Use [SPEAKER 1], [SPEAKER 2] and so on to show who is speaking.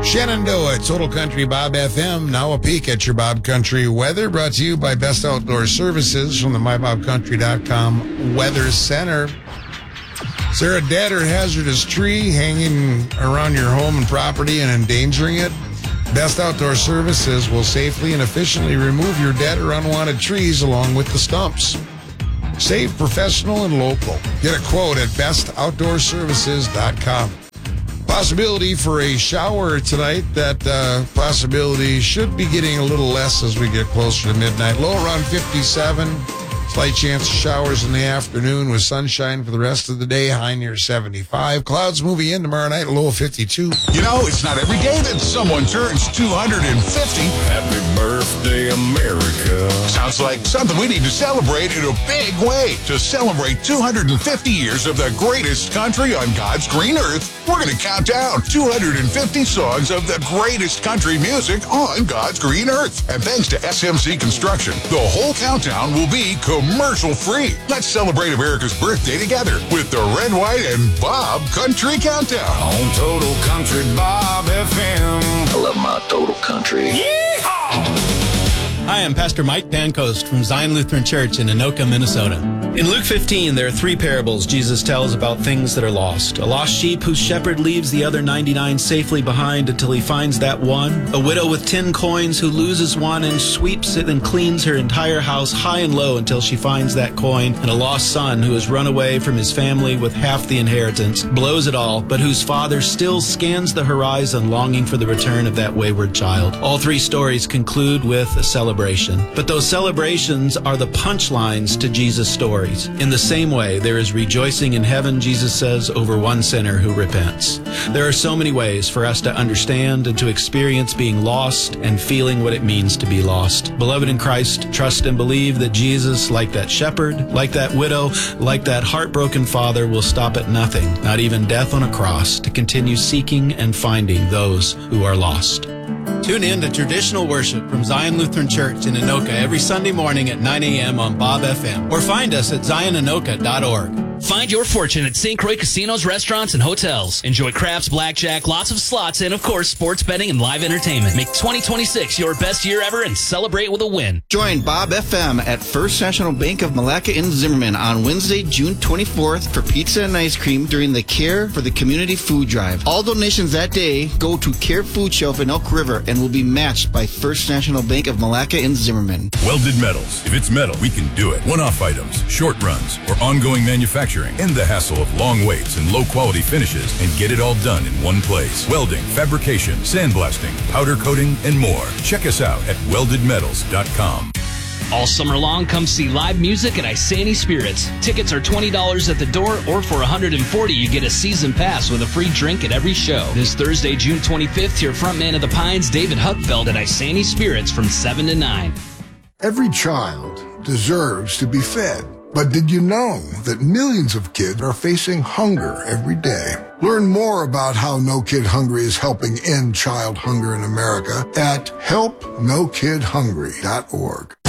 [SPEAKER 1] Shenandoah, Total Country Bob FM. Now a peek at your Bob Country weather, brought to you by Best Outdoor Services from the MyBobCountry.com Weather Center. Is there a dead or hazardous tree hanging around your home and property and endangering it? Best Outdoor Services will safely and efficiently remove your dead or unwanted trees along with the stumps. Save professional and local. Get a quote at bestoutdoorservices.com. Possibility for a shower tonight. That possibility should be getting a little less as we get closer to midnight. Low around 57. Slight chance of showers in the afternoon with sunshine for the rest of the day. High near 75. Clouds moving in tomorrow night. Low of 52.
[SPEAKER 2] You know, it's not every day that someone turns 250.
[SPEAKER 3] Happy birthday, America.
[SPEAKER 2] Sounds like something we need to celebrate in a big way. To celebrate 250 years of the greatest country on God's green earth, we're going to count down 250 songs of the greatest country music on God's green earth. And thanks to SMC Construction, the whole countdown will be commercial-free. Let's celebrate America's birthday together with the Red, White, and Bob Country Countdown.
[SPEAKER 3] On Total Country Bob FM.
[SPEAKER 4] I love my Total Country.
[SPEAKER 3] Yeehaw!
[SPEAKER 5] Hi, I'm Pastor Mike Pancoast from Zion Lutheran Church in Anoka, Minnesota. In Luke 15, there are 3 parables Jesus tells about things that are lost. A lost sheep whose shepherd leaves the other 99 safely behind until he finds that one. A widow with 10 coins who loses one and sweeps it and cleans her entire house high and low until she finds that coin. And a lost son who has run away from his family with half the inheritance, blows it all, but whose father still scans the horizon longing for the return of that wayward child. All 3 stories conclude with a celebration. But those celebrations are the punchlines to Jesus' stories. In the same way, there is rejoicing in heaven, Jesus says, over one sinner who repents. There are so many ways for us to understand and to experience being lost and feeling what it means to be lost. Beloved in Christ, trust and believe that Jesus, like that shepherd, like that widow, like that heartbroken father, will stop at nothing, not even death on a cross, to continue seeking and finding those who are lost. Tune in to traditional worship from Zion Lutheran Church in Anoka every Sunday morning at 9 a.m. on Bob FM, or find us at zionanoka.org.
[SPEAKER 6] Find your fortune at St. Croix casinos, restaurants, and hotels. Enjoy craps, blackjack, lots of slots, and, of course, sports betting and live entertainment. Make 2026 your best year ever and celebrate with a win.
[SPEAKER 7] Join Bob FM at First National Bank of Malacca in Zimmerman on Wednesday, June 24th for pizza and ice cream during the Care for the Community Food Drive. All donations that day go to Care Food Shelf in Elk River and will be matched by First National Bank of Malacca in Zimmerman.
[SPEAKER 8] Welded Metals. If it's metal, we can do it. One-off items, short runs, or ongoing manufacturing. End the hassle of long waits and low-quality finishes and get it all done in one place. Welding, fabrication, sandblasting, powder coating, and more. Check us out at weldedmetals.com.
[SPEAKER 6] All summer long, come see live music at Isani Spirits. Tickets are $20 at the door, or for $140 you get a season pass with a free drink at every show. This Thursday, June 25th, hear frontman of the Pines, David Huckfeld, at Isani Spirits from 7 to 9.
[SPEAKER 9] Every child deserves to be fed. But did you know that millions of kids are facing hunger every day? Learn more about how No Kid Hungry is helping end child hunger in America at helpnokidhungry.org.